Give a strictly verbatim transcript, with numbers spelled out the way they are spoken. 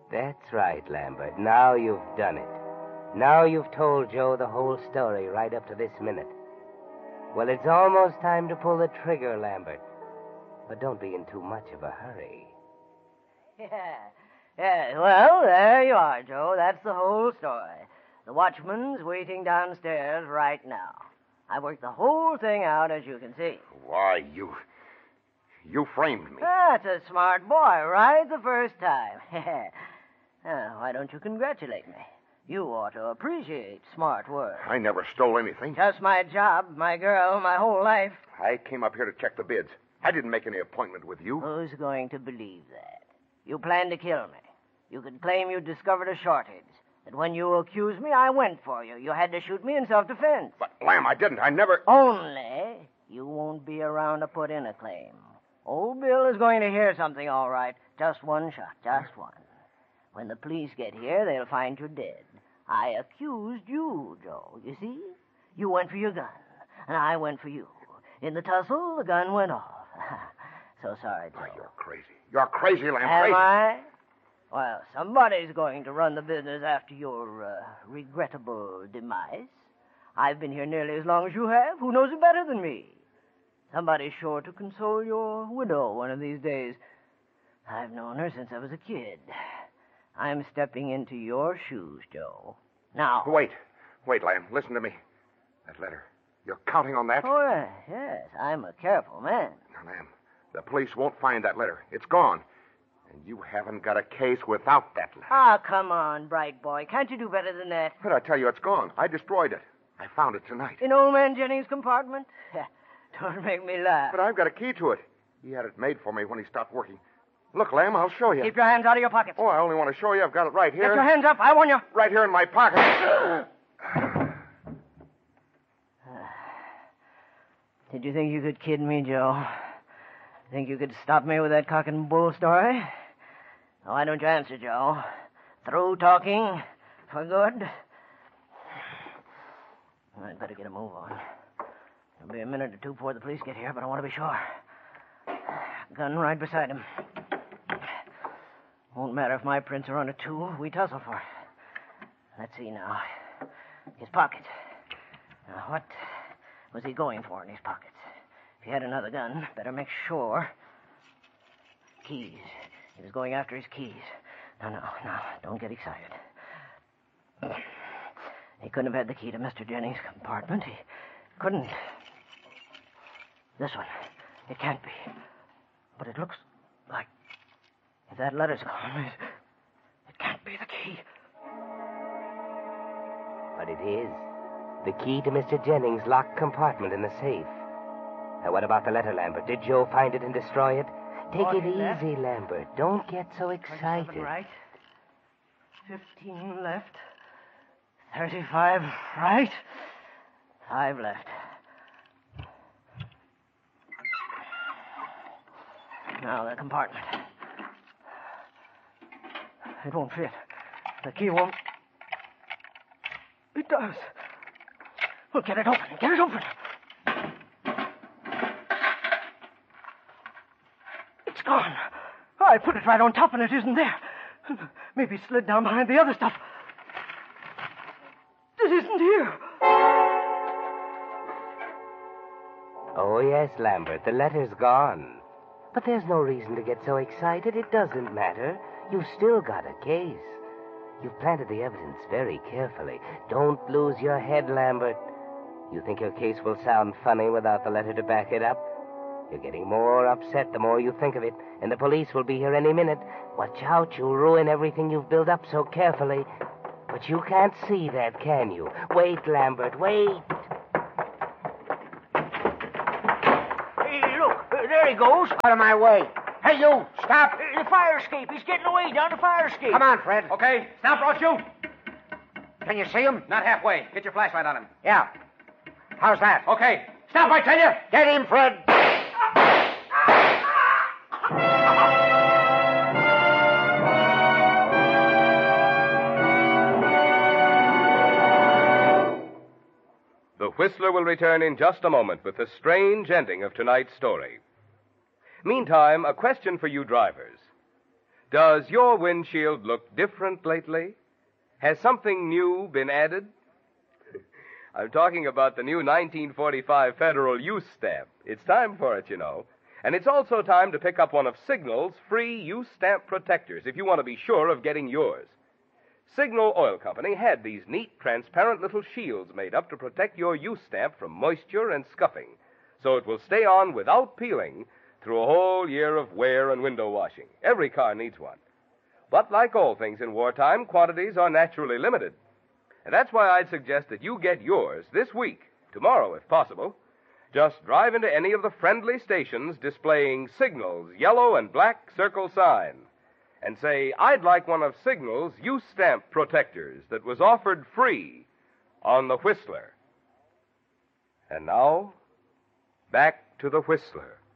That's right, Lambert. Now you've done it. Now you've told Joe the whole story right up to this minute. Well, it's almost time to pull the trigger, Lambert. But don't be in too much of a hurry. Yeah. Yeah, well, there you are, Joe. That's the whole story. The watchman's waiting downstairs right now. I worked the whole thing out, as you can see. Why, you... You framed me. That's a smart boy, right the first time. uh, why don't you congratulate me? You ought to appreciate smart work. I never stole anything. Just my job, my girl, my whole life. I came up here to check the bids. I didn't make any appointment with you. Who's going to believe that? You planned to kill me. You could claim you discovered a shortage. That when you accused me, I went for you. You had to shoot me in self-defense. But, Lamb, I didn't. I never... Only you won't be around to put in a claim. Old Bill is going to hear something, all right. Just one shot, just one. When the police get here, they'll find you dead. I accused you, Joe, you see? You went for your gun, and I went for you. In the tussle, the gun went off. So sorry, Joe. Oh, you're crazy. You're crazy, Lamb. Am crazy. I? Well, somebody's going to run the business after your uh, regrettable demise. I've been here nearly as long as you have. Who knows it better than me? Somebody's sure to console your widow one of these days. I've known her since I was a kid. I'm stepping into your shoes, Joe. Now... Wait. Wait, Lamb. Listen to me. That letter. You're counting on that? Oh, yes, yes. I'm a careful man. Now, Lamb, the police won't find that letter. It's gone. And you haven't got a case without that letter. Ah, come on, bright boy. Can't you do better than that? But I tell you, it's gone. I destroyed it. I found it tonight. In old man Jennings' compartment? Don't make me laugh. But I've got a key to it. He had it made for me when he stopped working. Look, Lamb, I'll show you. Keep your hands out of your pockets. Oh, I only want to show you. I've got it right here. Get your hands up. I warn you. Right here in my pocket. Did you think you could kid me, Joe? Think you could stop me with that cock and bull story? Why don't you answer, Joe? Through talking for good? I'd better get a move on. It'll be a minute or two before the police get here, but I want to be sure. Gun right beside him. Won't matter if my prints are on it, too. We tussle for it. Let's see now. His pocket. Now, what was he going for in his pockets? If he had another gun, better make sure. Keys. He was going after his keys. No, no, no. Don't get excited. He couldn't have had the key to Mister Jennings' compartment. He couldn't. This one. It can't be. But it looks like... If that letter's gone, it, it can't be the key. But it is. The key to Mister Jennings' locked compartment in the safe. Now, what about the letter, Lambert? Did Joe find it and destroy it? Take it easy, left. Lambert. Don't get so excited. Right. Fifteen left. Thirty-five right. Five left. Now, the compartment. It won't fit. The key won't... It does. Well, get it open. Get it open. It's gone. I put it right on top and it isn't there. Maybe it slid down behind the other stuff. It isn't here. Oh, yes, Lambert. The letter's gone. But there's no reason to get so excited. It doesn't matter. You've still got a case. You've planted the evidence very carefully. Don't lose your head, Lambert. You think your case will sound funny without the letter to back it up? You're getting more upset the more you think of it, and the police will be here any minute. Watch out, you'll ruin everything you've built up so carefully. But you can't see that, can you? Wait, Lambert, wait. Hey, look, there he goes. Out of my way. Hey, you, stop. The fire escape. He's getting away down the fire escape. Come on, Fred. Okay, stop or I'll shoot. Can you see him? Not halfway. Get your flashlight on him. Yeah. How's that? Okay, stop, I tell you. Get him, Fred. The Whistler will return in just a moment with the strange ending of tonight's story. Meantime, a question for you drivers. Does your windshield look different lately? Has something new been added? I'm talking about the new nineteen forty-five Federal Use Stamp. It's time for it, you know. And it's also time to pick up one of Signal's free use stamp protectors if you want to be sure of getting yours. Signal Oil Company had these neat, transparent little shields made up to protect your use stamp from moisture and scuffing, so it will stay on without peeling through a whole year of wear and window washing. Every car needs one. But like all things in wartime, quantities are naturally limited. And that's why I'd suggest that you get yours this week, tomorrow if possible. Just drive into any of the friendly stations displaying Signal's yellow and black circle sign and say, I'd like one of Signal's use stamp protectors that was offered free on the Whistler. And now, back to the Whistler.